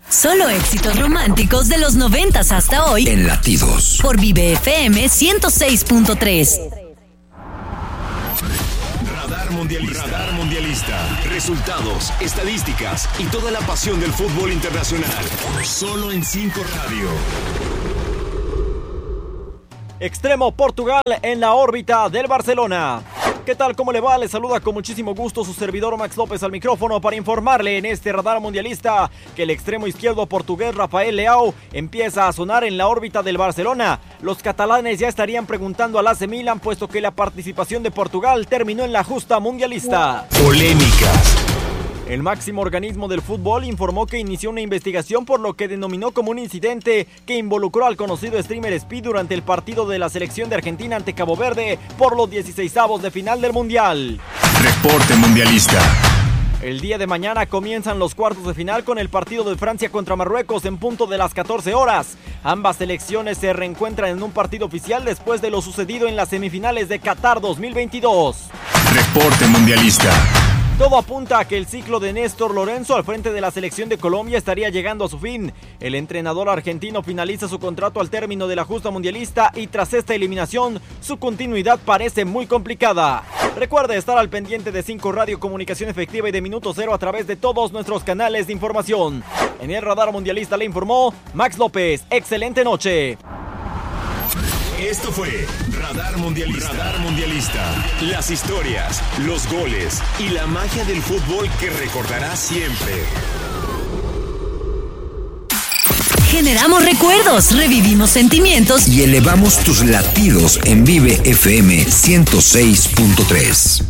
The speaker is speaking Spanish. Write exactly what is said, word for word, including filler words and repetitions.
Solo éxitos románticos de los noventas hasta hoy en Latidos por Vive F M ciento seis punto tres. Radar Mundialista. Radar Mundialista. Resultados, estadísticas y toda la pasión del fútbol internacional. Solo en cinco Radio. Extremo Portugal en la órbita del Barcelona. ¿Qué tal? ¿Cómo le va? Le saluda con muchísimo gusto su servidor Max López al micrófono para informarle en este Radar Mundialista que el extremo izquierdo portugués Rafael Leao empieza a sonar en la órbita del Barcelona. Los catalanes ya estarían preguntando al A C Milan puesto que la participación de Portugal terminó en la justa mundialista. Polémicas. El máximo organismo del fútbol informó que inició una investigación por lo que denominó como un incidente que involucró al conocido streamer Speed durante el partido de la selección de Argentina ante Cabo Verde por los dieciseisavos de final del Mundial. Reporte Mundialista. El día de mañana comienzan los cuartos de final con el partido de Francia contra Marruecos en punto de las catorce horas. Ambas selecciones se reencuentran en un partido oficial después de lo sucedido en las semifinales de Qatar dos mil veintidós. Reporte Mundialista. Todo apunta a que el ciclo de Néstor Lorenzo al frente de la selección de Colombia estaría llegando a su fin. El entrenador argentino finaliza su contrato al término de la justa mundialista y tras esta eliminación, su continuidad parece muy complicada. Recuerde estar al pendiente de cinco Radio, comunicación efectiva y de Minuto Cero a través de todos nuestros canales de información. En el Radar Mundialista le informó Max López. Excelente noche. Esto fue Radar Mundialista. Radar Mundialista. Las historias, los goles y la magia del fútbol que recordarás siempre. Generamos recuerdos, revivimos sentimientos y elevamos tus latidos en Vive F M ciento seis punto tres.